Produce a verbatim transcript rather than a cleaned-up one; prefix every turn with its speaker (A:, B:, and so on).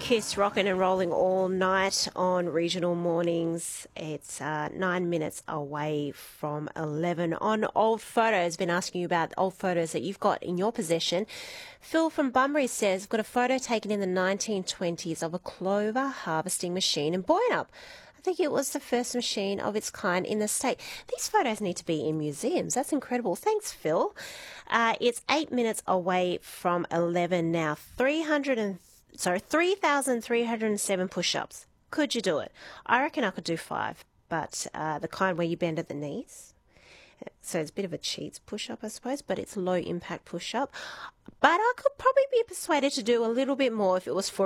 A: Kiss rocking and rolling all night on regional mornings. It's uh, nine minutes away from eleven. On Old Photos, been asking you about old photos that you've got in your possession. Phil from Bunbury says, got a photo taken in the nineteen twenties of a clover harvesting machine in Boyanup. I think it was the first machine of its kind in the state. These photos need to be in museums. That's incredible. Thanks, Phil. Uh, it's eight minutes away from eleven now. three hundred and Sorry, three thousand three hundred seven push-ups. Could you do it? I reckon I could do five, but uh, the kind where you bend at the knees. So it's a bit of a cheats push-up, I suppose, but it's low-impact push-up. But I could probably be persuaded to do a little bit more if it was for